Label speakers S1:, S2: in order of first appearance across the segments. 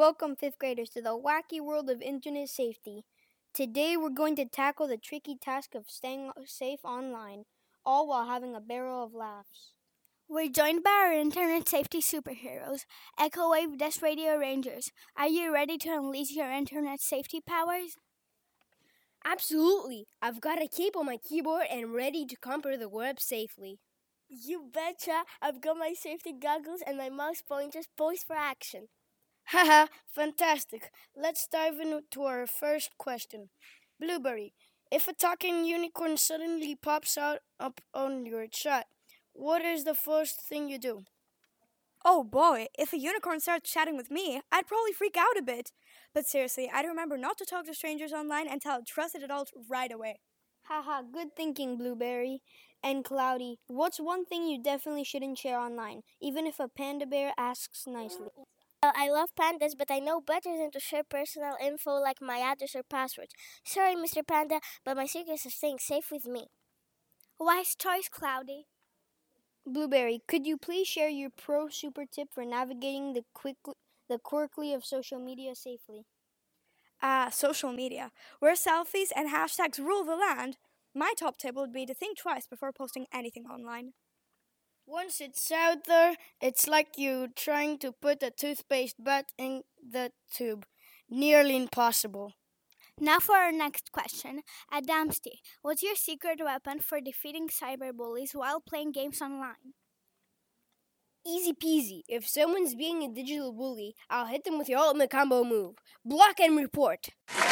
S1: Welcome, 5th graders, to the wacky world of internet safety. Today we're going to tackle the tricky task of staying safe online, all while having a barrel of laughs.
S2: We're joined by our internet safety superheroes, EchoWave Desk Radio Rangers. Are you ready to unleash your internet safety powers?
S3: Absolutely! I've got a cape on my keyboard and ready to conquer the web safely.
S4: You betcha! I've got my safety goggles and my mouse pointers poised for action.
S1: Haha, fantastic. Let's dive into our first question. Blueberry, if a talking unicorn suddenly pops up on your chat, what is the first thing you do?
S5: Oh boy, if a unicorn starts chatting with me, I'd probably freak out a bit. But seriously, I'd remember not to talk to strangers online and tell trusted adults right away.
S1: Haha, good thinking, Blueberry. And Cloudy, what's one thing you definitely shouldn't share online, even if a panda bear asks nicely?
S4: Well, I love pandas, but I know better than to share personal info like my address or passwords. Sorry, Mr. Panda, but my secrets are staying safe with me.
S2: Wise choice, Cloudy.
S1: Blueberry, could you please share your pro super tip for navigating the quirkly of social media safely?
S5: Social media, where selfies and hashtags rule the land. My top tip would be to think twice before posting anything online.
S1: Once it's out there, it's like you trying to put a toothpaste butt in the tube. Nearly impossible.
S2: Now for our next question. Adamski, what's your secret weapon for defeating cyberbullies while playing games online?
S3: Easy peasy. If someone's being a digital bully, I'll hit them with your ultimate combo move. Block and report.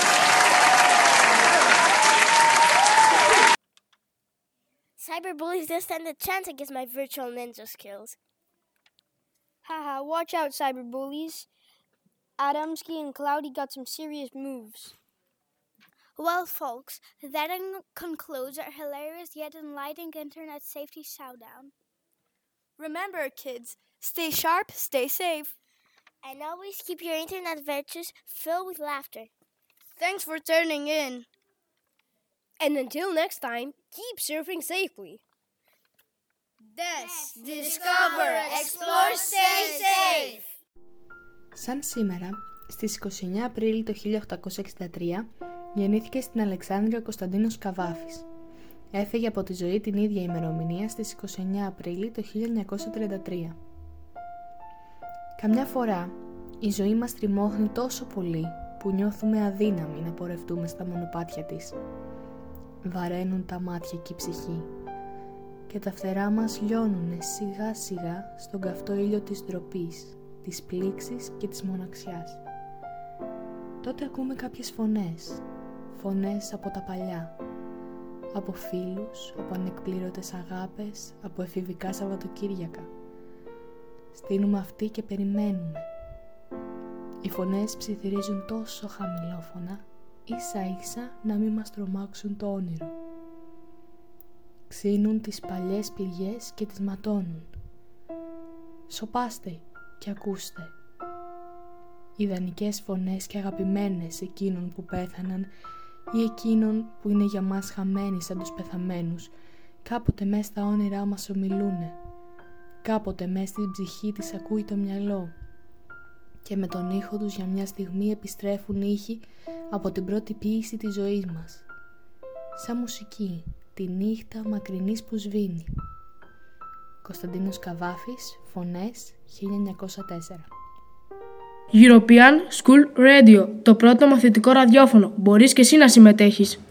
S4: Cyberbullies don't stand a chance against my virtual ninja skills.
S1: Haha, watch out, cyberbullies. Adamski and Cloudy got some serious moves.
S2: Well, folks, that concludes our hilarious yet enlightening internet safety showdown.
S5: Remember, kids, stay sharp, stay safe.
S4: And always keep your internet virtues filled with laughter.
S1: Thanks for tuning in.
S3: And until next time, keep surfing safely.
S6: Discover, explore, stay safe.
S7: Σαν σήμερα, στις 29 Απρίλη το 1863, γεννήθηκε στην Αλεξάνδρεια ο Κωνσταντίνος Καβάφης. Έφυγε από τη ζωή την ίδια ημερομηνία στις 29 Απρίλη το 1933. Καμιά φορά, η ζωή μας τριμώχνει τόσο πολύ που νιώθουμε αδύναμοι να πορευτούμε στα μονοπάτια της. Βαραίνουν τα μάτια και η ψυχή και τα φτερά μας λιώνουνε σιγά σιγά στον καυτό ήλιο της ντροπής, της πλήξης και της μοναξιάς. Τότε ακούμε κάποιες φωνές από τα παλιά, από φίλους, από ανεκπλήρωτες αγάπες, από εφηβικά Σαββατοκύριακα. Στείνουμε αυτή και περιμένουμε. Οι φωνές ψιθυρίζουν τόσο χαμηλόφωνα, ίσα ίσα να μην μας τρομάξουν το όνειρο. Ξύνουν τις παλιές πληγές και τις ματώνουν. Σωπάστε και ακούστε. Ιδανικές φωνές και αγαπημένες εκείνων που πέθαναν ή εκείνων που είναι για μας χαμένοι σαν τους πεθαμένους, κάποτε μες στα όνειρά μας ομιλούνε, κάποτε μες στην ψυχή της ακούει το μυαλό και με τον ήχο τους για μια στιγμή επιστρέφουν ήχοι από την πρώτη ποίηση της ζωής μας, σαν μουσική, τη νύχτα μακρινής που σβήνει. Κωνσταντίνος Καβάφης, Φωνές, 1904.
S8: European School Radio, το πρώτο μαθητικό ραδιόφωνο. Μπορείς και εσύ να συμμετέχεις.